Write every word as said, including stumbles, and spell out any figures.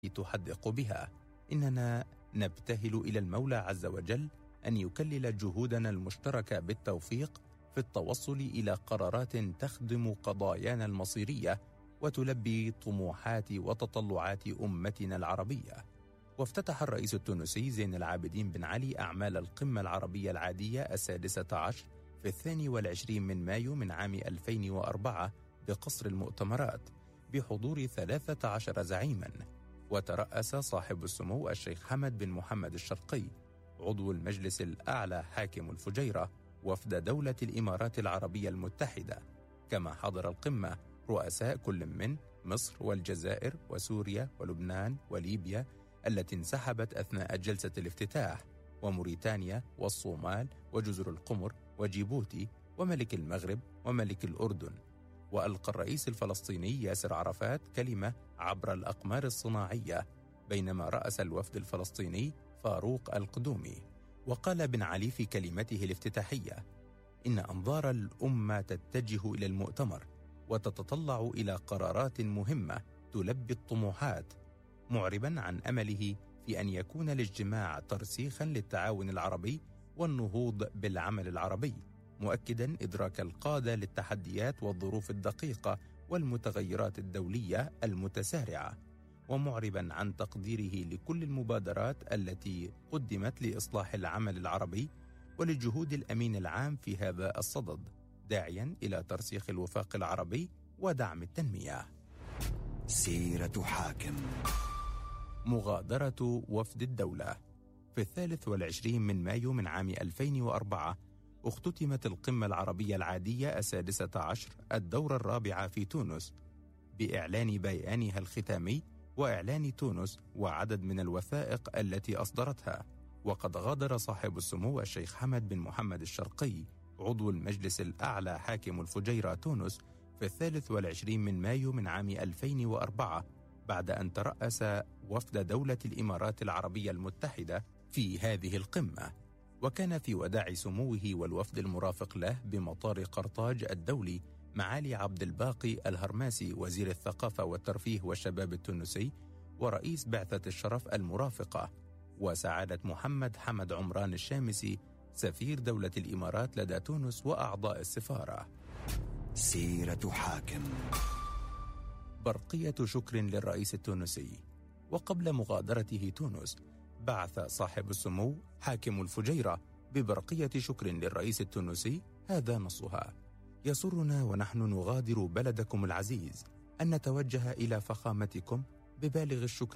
تحدق بها. إننا نبتهل إلى المولى عز وجل أن يكلل جهودنا المشتركة بالتوفيق في التوصل إلى قرارات تخدم قضايانا المصيرية وتلبي طموحات وتطلعات أمتنا العربية. وافتتح الرئيس التونسي زين العابدين بن علي أعمال القمة العربية العادية السادسة عشر في الثاني والعشرين من مايو من عام ألفين وأربعة بقصر المؤتمرات بحضور ثلاثة عشر زعيما. وترأس صاحب السمو الشيخ حمد بن محمد الشرقي عضو المجلس الأعلى حاكم الفجيرة وفد دولة الإمارات العربية المتحدة. كما حضر القمة رؤساء كل من مصر والجزائر وسوريا ولبنان وليبيا التي انسحبت أثناء جلسة الافتتاح، وموريتانيا والصومال وجزر القمر وجيبوتي وملك المغرب وملك الأردن. وألقى الرئيس الفلسطيني ياسر عرفات كلمة عبر الأقمار الصناعية، بينما رأس الوفد الفلسطيني فاروق القدومي. وقال بن علي في كلمته الافتتاحية: إن أنظار الأمة تتجه إلى المؤتمر وتتطلع إلى قرارات مهمة تلبي الطموحات، معربا عن أمله في أن يكون الاجتماع ترسيخا للتعاون العربي والنهوض بالعمل العربي، مؤكدا إدراك القادة للتحديات والظروف الدقيقة والمتغيرات الدولية المتسارعة، ومعربا عن تقديره لكل المبادرات التي قدمت لإصلاح العمل العربي ولجهود الأمين العام في هذا الصدد، داعيا إلى ترسيخ الوفاق العربي ودعم التنمية. سيرة حاكم. مغادرة وفد الدولة. في الثالث والعشرين من مايو من عام ألفين وأربعة اختتمت القمة العربية العادية السادسة عشر الدورة الرابعة في تونس بإعلان بيانها الختامي وإعلان تونس وعدد من الوثائق التي أصدرتها. وقد غادر صاحب السمو الشيخ حمد بن محمد الشرقي عضو المجلس الأعلى حاكم الفجيرة تونس في الثالث والعشرين من مايو من عام ألفين وأربعة بعد أن ترأس وفد دولة الإمارات العربية المتحدة في هذه القمة. وكان في وداع سموه والوفد المرافق له بمطار قرطاج الدولي معالي عبد الباقي الهرماسي وزير الثقافة والترفيه والشباب التونسي ورئيس بعثة الشرف المرافقة، وسعادة محمد حمد عمران الشامسي سفير دولة الإمارات لدى تونس وأعضاء السفارة. سيرة حاكم. برقية شكر للرئيس التونسي. وقبل مغادرته تونس بعث صاحب السمو حاكم الفجيرة ببرقية شكر للرئيس التونسي، هذا نصها: يسرنا ونحن نغادر بلدكم العزيز أن نتوجه إلى فخامتكم ببالغ الشكر